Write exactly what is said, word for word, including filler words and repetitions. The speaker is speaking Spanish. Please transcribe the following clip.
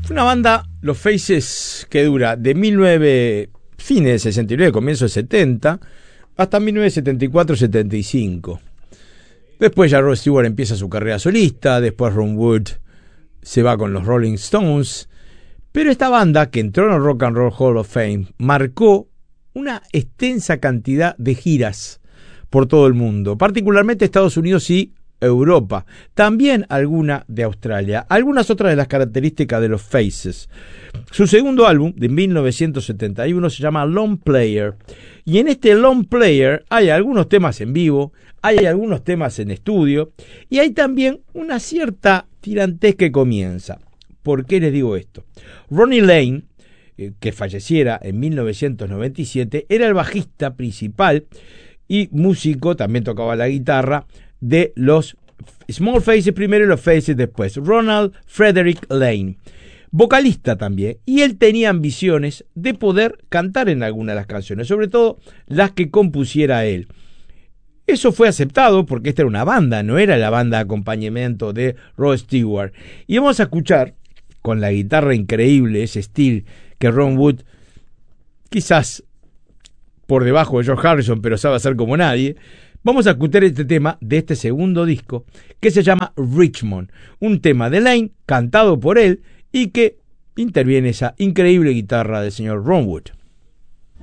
Fue una banda, los Faces, que dura de mil novecientos, fines de sesenta y nueve, comienzo de setenta, hasta mil novecientos setenta y cuatro setenta y cinco. Después ya Rod Stewart empieza su carrera solista, después Ron Wood se va con los Rolling Stones, pero esta banda, que entró en el Rock and Roll Hall of Fame, marcó una extensa cantidad de giras por todo el mundo, particularmente Estados Unidos y Europa, también alguna de Australia. Algunas otras de las características de los Faces: su segundo álbum de mil novecientos setenta y uno se llama Long Player, y en este Long Player hay algunos temas en vivo, hay algunos temas en estudio y hay también una cierta tirantez que comienza. ¿Por qué les digo esto? Ronnie Lane, eh, que falleciera en mil novecientos noventa y siete, era el bajista principal y músico, también tocaba la guitarra, de los Small Faces primero y los Faces después. Ronald Frederick Lane, vocalista también, y él tenía ambiciones de poder cantar en algunas de las canciones, sobre todo las que compusiera él. Eso fue aceptado porque esta era una banda, no era la banda de acompañamiento de Rod Stewart. Y vamos a escuchar con la guitarra increíble, ese estilo que Ron Wood, quizás por debajo de George Harrison, pero sabe hacer como nadie. Vamos a escuchar este tema de este segundo disco que se llama Richmond, un tema de Lane cantado por él y que interviene esa increíble guitarra del señor Ron Wood.